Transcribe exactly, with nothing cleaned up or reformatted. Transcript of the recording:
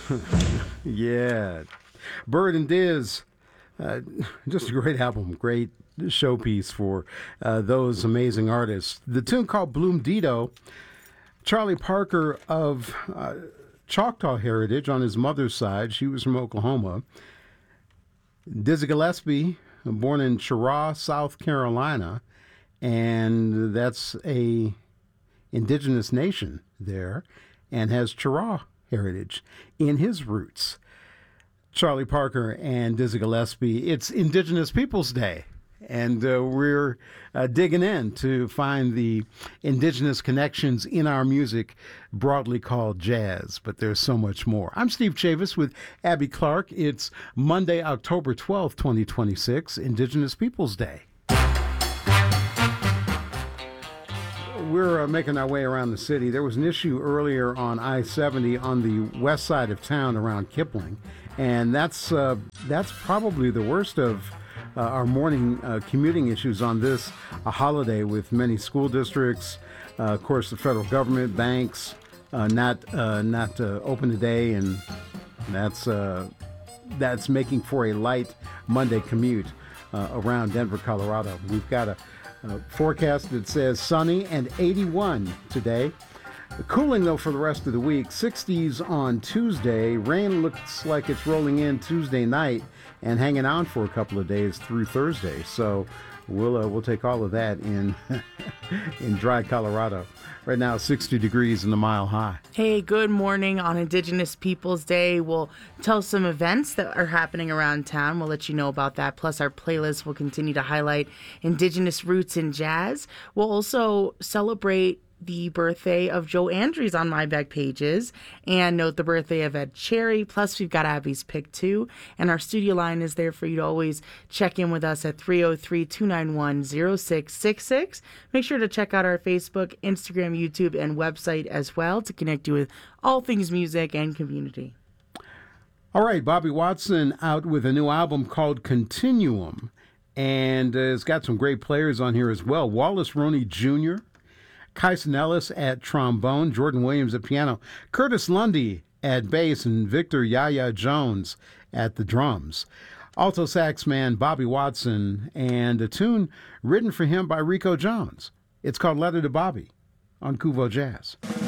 Yeah. Bird and Diz. Uh, just a great album, great showpiece for uh, those amazing artists. The tune called Bloom Dido, Charlie Parker of uh, Choctaw heritage on his mother's side. She was from Oklahoma. Dizzy Gillespie, born in Cheraw, South Carolina, and that's a indigenous nation there, and has Cheraw heritage in his roots. Charlie Parker and Dizzy Gillespie. It's Indigenous Peoples Day, and uh, we're uh, digging in to find the indigenous connections in our music, broadly called jazz, but there's so much more. I'm Steve Chavis with Abby Clark. It's Monday, October twelfth, twenty twenty-six, Indigenous Peoples Day. We're uh, making our way around the city. There was an issue earlier on I seventy on the west side of town around Kipling, and that's uh, that's probably the worst of uh, our morning uh, commuting issues on this a holiday, with many school districts, uh, of course, the federal government, banks uh, not uh, not uh, open today, and that's uh, that's making for a light Monday commute uh, around Denver, Colorado. We've got a Uh, forecast that says sunny and eighty-one today. Cooling, though, for the rest of the week. sixties on Tuesday. Rain looks like it's rolling in Tuesday night and hanging on for a couple of days through Thursday. So we'll uh, we'll take all of that in in dry Colorado. Right now, sixty degrees in the Mile High. Hey, good morning on Indigenous Peoples Day. We'll tell some events that are happening around town. We'll let you know about that. Plus, our playlist will continue to highlight Indigenous roots in jazz. We'll also celebrate the birthday of Joe Andrews on My Back Pages and note the birthday of Ed Cherry. Plus, we've got Abby's Pick too. And our studio line is there for you to always check in with us at three oh three, two nine one, oh six six six. Make sure to check out our Facebook, Instagram, YouTube, and website as well to connect you with all things music and community. All right, Bobby Watson out with a new album called Continuum, and uh, it's got some great players on here as well. Wallace Roney Junior, Kyson Ellis at trombone, Jordan Williams at piano, Curtis Lundy at bass, and Victor Yaya Jones at the drums. Alto sax man Bobby Watson, and a tune written for him by Rico Jones. It's called Letter to Bobby on Kuvo Jazz.